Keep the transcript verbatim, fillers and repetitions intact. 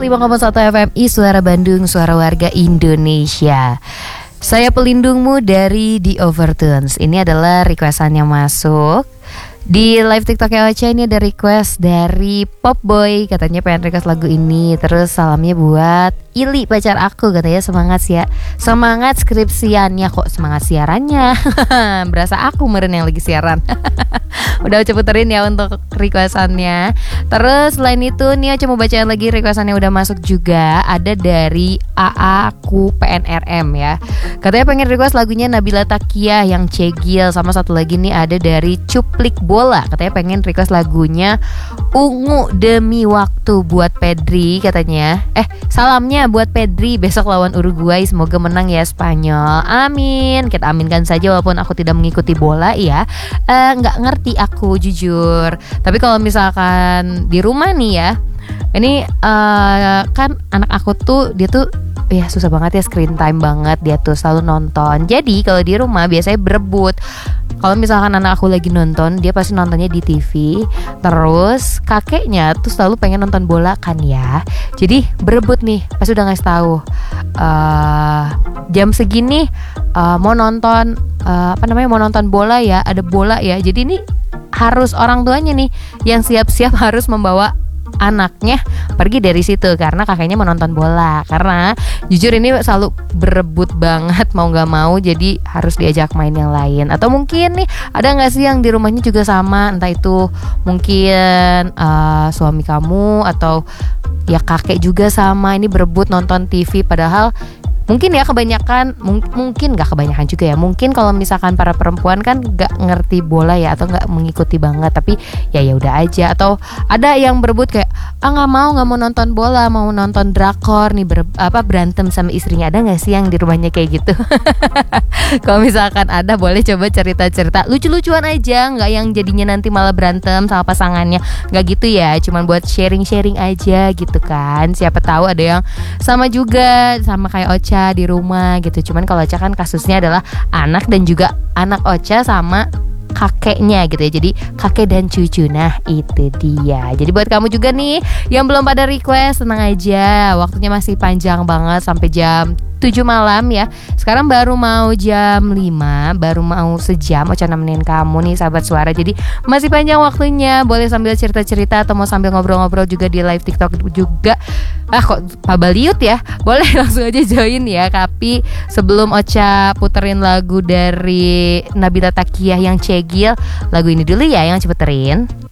lima koma satu F M I Suara Bandung, suara warga Indonesia. Saya pelindungmu dari The Overtones. Ini adalah requestan yang masuk di live TikToknya Ocha. Ini ada request dari Popboy, katanya pengen request lagu ini. Terus salamnya buat Ili, pacar aku, katanya semangat ya, semangat skripsiannya. Kok semangat siarannya? Berasa aku meren yang lagi siaran. Udah Ocha puterin ya untuk requestannya. Terus selain itu nih Ocha mau bacain lagi requestannya udah masuk juga. Ada dari A A Ku P N R M ya. Katanya pengen request lagunya Nabila Takiah yang Cegil. Sama satu lagi nih ada dari Cuplik Bola, katanya pengen request lagunya Ungu Demi Waktu buat Pedri katanya. Eh salamnya buat Pedri besok lawan Uruguay, semoga menang ya Spanyol. Amin, kita aminkan saja walaupun aku tidak mengikuti bola ya. eh, Nggak ngerti aku jujur. Tapi kalau misalkan di rumah nih ya, ini uh, kan anak aku tuh dia tuh ya susah banget ya, screen time banget dia tuh, selalu nonton. Jadi kalau di rumah biasanya berebut. Kalau misalkan anak aku lagi nonton, dia pasti nontonnya di T V. Terus kakeknya tuh selalu pengen nonton bola kan ya. Jadi berebut nih, pasti udah ngasih tahu uh, jam segini uh, mau nonton uh, apa namanya mau nonton bola ya, ada bola ya. Jadi ini harus orang tuanya nih yang siap-siap harus membawa anaknya pergi dari situ karena kakeknya mau nonton bola. Karena jujur ini selalu berebut banget mau nggak mau, jadi harus diajak main yang lain. Atau mungkin nih ada nggak sih yang di rumahnya juga sama, entah itu mungkin uh, suami kamu atau ya kakek juga sama, ini berebut nonton T V. Padahal mungkin ya kebanyakan, mung- mungkin gak kebanyakan juga ya, mungkin kalau misalkan para perempuan kan gak ngerti bola ya, atau gak mengikuti banget. Tapi ya ya udah aja. Atau ada yang berebut kayak ah nggak mau nggak mau nonton bola, mau nonton drakor nih, ber- apa berantem sama istrinya. Ada nggak sih yang di rumahnya kayak gitu? Kalau misalkan ada, boleh coba cerita-cerita lucu-lucuan aja, nggak yang jadinya nanti malah berantem sama pasangannya. Nggak gitu ya, cuman buat sharing-sharing aja gitu kan. Siapa tahu ada yang sama juga sama kayak Ocha di rumah gitu. Cuman kalau Ocha kan kasusnya adalah anak dan juga anak Ocha sama kakeknya gitu ya. Jadi kakek dan cucu. Nah itu dia. Jadi buat kamu juga nih yang belum pada request, tenang aja, waktunya masih panjang banget sampai jam tujuh malam ya. Sekarang baru mau jam lima, baru mau sejam Ocha nemenin kamu nih sahabat suara. Jadi masih panjang waktunya. Boleh sambil cerita-cerita atau mau sambil ngobrol-ngobrol juga di live TikTok juga. Ah kok pabaliut ya. Boleh langsung aja join ya. Tapi sebelum Ocha puterin lagu dari Nabila Takiah yang Cegil, lagu ini dulu ya yang cepeterin.